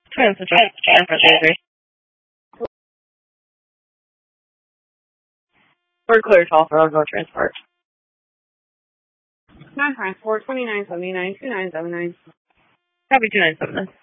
We're clear to offer on no transport. Non-transport 2979 2979. Copy 297.